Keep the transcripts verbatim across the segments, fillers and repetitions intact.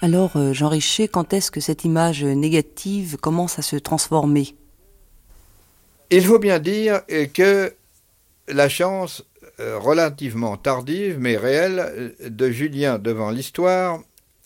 Alors, euh, Jean Richer, quand est-ce que cette image négative commence à se transformer? Il faut bien dire que la chance euh, relativement tardive, mais réelle, de Julien devant l'histoire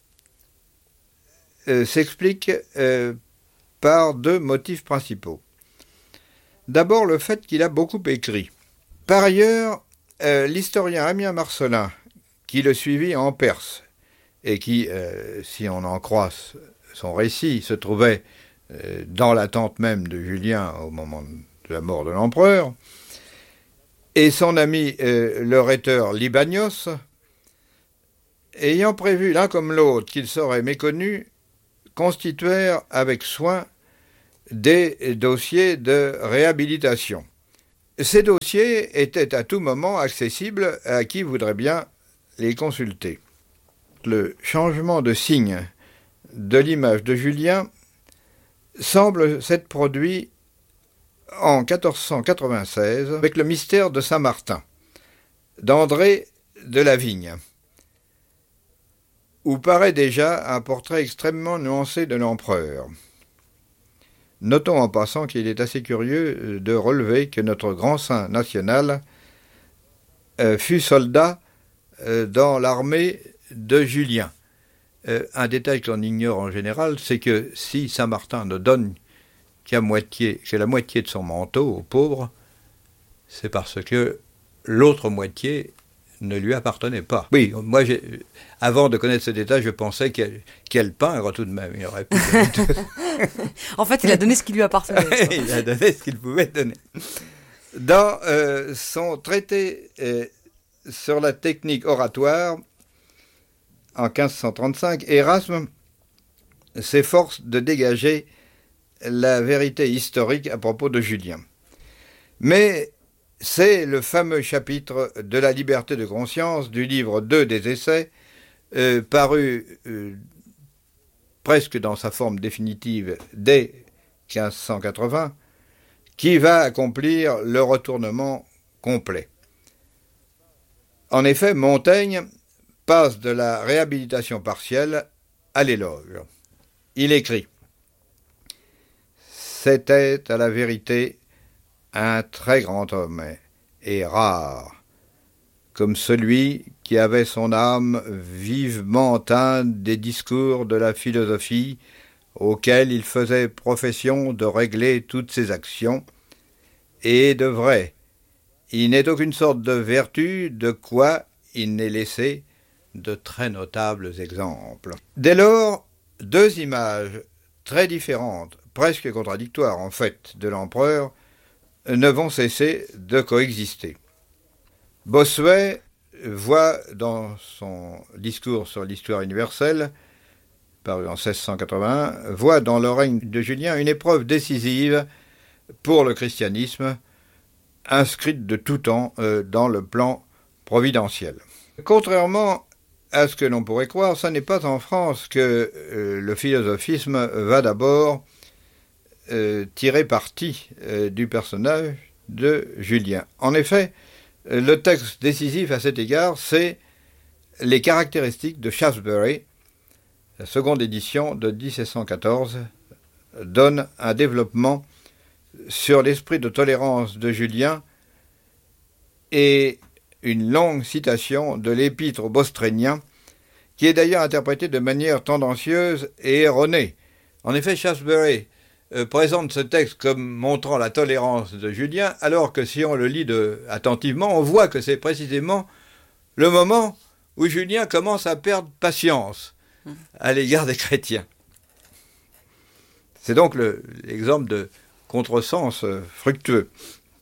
euh, s'explique euh, par deux motifs principaux. D'abord, le fait qu'il a beaucoup écrit. Par ailleurs, euh, l'historien Ammien Marcellin, qui le suivit en Perse, et qui, euh, si on en croit son récit, se trouvait euh, dans l'attente même de Julien au moment de la mort de l'empereur, et son ami euh, le rhéteur Libanios, ayant prévu l'un comme l'autre qu'il serait méconnu, constituèrent avec soin des dossiers de réhabilitation. Ces dossiers étaient à tout moment accessibles à qui voudrait bien les consulter. Le changement de signe de l'image de Julien semble s'être produit en quatorze cent quatre-vingt-seize avec le mystère de Saint-Martin, d'André de la Vigne, où paraît déjà un portrait extrêmement nuancé de l'empereur. Notons en passant qu'il est assez curieux de relever que notre grand saint national euh, fut soldat euh, dans l'armée de Julien. Euh, un détail qu'on ignore en général, c'est que si Saint-Martin ne donne qu'à moitié, que la moitié de son manteau aux pauvres, c'est parce que l'autre moitié ne lui appartenait pas. Oui, moi, j'ai, avant de connaître ce détail, je pensais quel, quel pingre tout de même. Il aurait pu En fait, il a donné ce qui lui appartenait. Il a donné ce qu'il pouvait donner. Dans euh, son traité euh, sur la technique oratoire, en quinze cent trente-cinq, Erasme s'efforce de dégager la vérité historique à propos de Julien. Mais c'est le fameux chapitre de la liberté de conscience du livre deux des Essais, euh, paru euh, presque dans sa forme définitive dès quinze cent quatre-vingts, qui va accomplir le retournement complet. En effet, Montaigne passe de la réhabilitation partielle à l'éloge. Il écrit « C'était à la vérité un très grand homme et rare, comme celui qui avait son âme vivement teinte des discours de la philosophie auxquels il faisait profession de régler toutes ses actions, et de vrai, il n'est aucune sorte de vertu de quoi il n'ait laissé de très notables exemples. » Dès lors, deux images très différentes, presque contradictoires en fait, de l'empereur, ne vont cesser de coexister. Bossuet voit dans son discours sur l'histoire universelle, paru en seize cent quatre-vingt-un, voit dans le règne de Julien une épreuve décisive pour le christianisme, inscrite de tout temps euh, dans le plan providentiel. Contrairement à ce que l'on pourrait croire, ce n'est pas en France que euh, le philosophisme va d'abord euh, tirer parti euh, du personnage de Julien. En effet, euh, le texte décisif à cet égard, c'est les caractéristiques de Shaftesbury. La seconde édition de dix-sept cent quatorze donne un développement sur l'esprit de tolérance de Julien et une longue citation de l'épître aux Bostréniens, qui est d'ailleurs interprétée de manière tendancieuse et erronée. En effet, Shaftesbury euh, présente ce texte comme montrant la tolérance de Julien, alors que si on le lit de, attentivement, on voit que c'est précisément le moment où Julien commence à perdre patience à l'égard des chrétiens. C'est donc le, l'exemple de contresens euh, fructueux.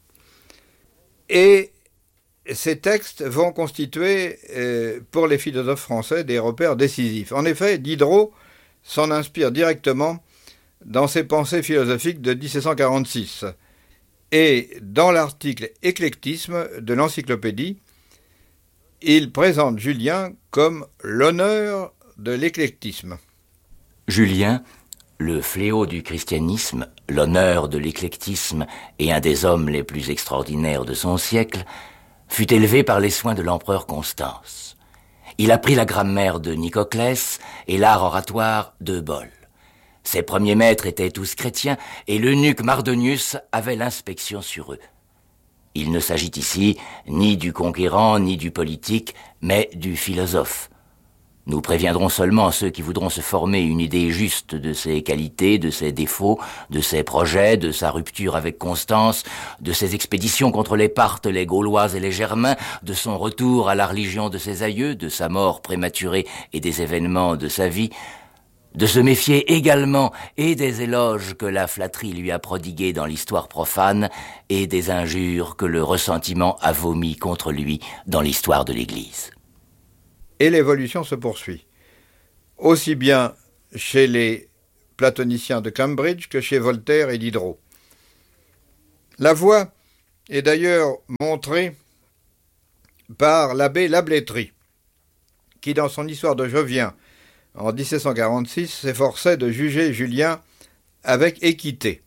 Et ces textes vont constituer euh, pour les philosophes français des repères décisifs. En effet, Diderot s'en inspire directement dans ses pensées philosophiques de dix-sept cent quarante-six. Et dans l'article « Éclectisme » de l'Encyclopédie, il présente Julien comme l'honneur de l'éclectisme. Julien, le fléau du christianisme, l'honneur de l'éclectisme et un des hommes les plus extraordinaires de son siècle, fut élevé par les soins de l'empereur Constance. Il apprit la grammaire de Nicoclès et l'art oratoire de Boll. Ses premiers maîtres étaient tous chrétiens et l'eunuque Mardonius avait l'inspection sur eux. Il ne s'agit ici ni du conquérant ni du politique, mais du philosophe. Nous préviendrons seulement ceux qui voudront se former une idée juste de ses qualités, de ses défauts, de ses projets, de sa rupture avec Constance, de ses expéditions contre les Parthes, les Gaulois et les Germains, de son retour à la religion de ses aïeux, de sa mort prématurée et des événements de sa vie, de se méfier également et des éloges que la flatterie lui a prodigués dans l'histoire profane et des injures que le ressentiment a vomies contre lui dans l'histoire de l'Église. Et l'évolution se poursuit, aussi bien chez les platoniciens de Cambridge que chez Voltaire et Diderot. La voie est d'ailleurs montrée par l'abbé Lablétrie, qui dans son histoire de Jovien, en dix-sept cent quarante-six, s'efforçait de juger Julien avec équité.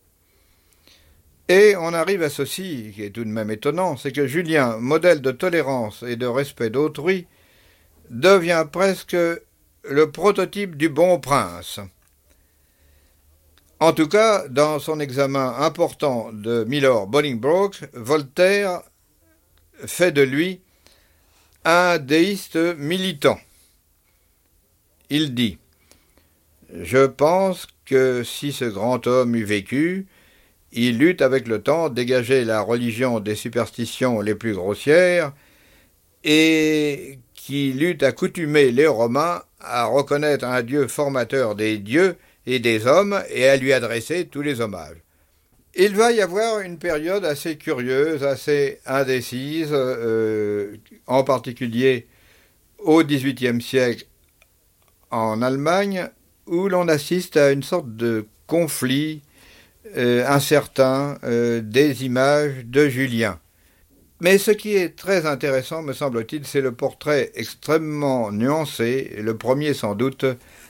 Et on arrive à ceci, qui est tout de même étonnant, c'est que Julien, modèle de tolérance et de respect d'autrui, devient presque le prototype du bon prince. En tout cas, dans son examen important de Milord Bolingbroke, Voltaire fait de lui un déiste militant. Il dit « Je pense que si ce grand homme eût vécu, il eût avec le temps dégagé la religion des superstitions les plus grossières et qu'il eût accoutumé les Romains à reconnaître un Dieu formateur des dieux et des hommes et à lui adresser tous les hommages. » Il va y avoir une période assez curieuse, assez indécise, euh, en particulier au dix-huitième siècle en Allemagne, où l'on assiste à une sorte de conflit euh, incertain euh, des images de Julien. Mais ce qui est très intéressant, me semble-t-il, c'est le portrait extrêmement nuancé, le premier sans doute,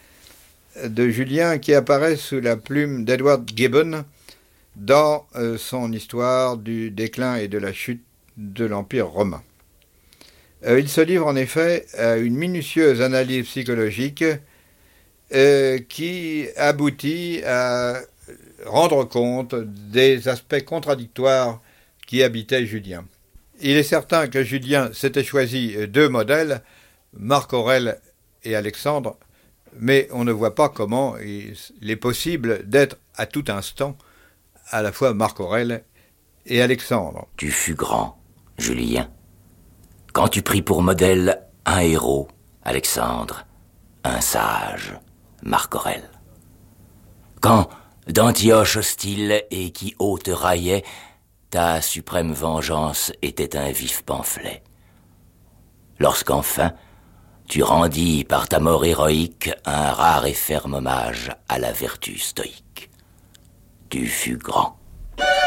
de Julien qui apparaît sous la plume d'Edward Gibbon dans euh, son histoire du déclin et de la chute de l'Empire romain. Euh, il se livre en effet à une minutieuse analyse psychologique euh, qui aboutit à rendre compte des aspects contradictoires qui habitaient Julien. Il est certain que Julien s'était choisi deux modèles, Marc Aurèle et Alexandre, mais on ne voit pas comment il est possible d'être à tout instant à la fois Marc Aurèle et Alexandre. Tu fus grand, Julien, quand tu pris pour modèle un héros, Alexandre, un sage, Marc Aurèle. Quand, d'Antioche hostile et qui haut te raillait, ta suprême vengeance était un vif pamphlet. Lorsqu'enfin, tu rendis par ta mort héroïque un rare et ferme hommage à la vertu stoïque. Tu fus grand.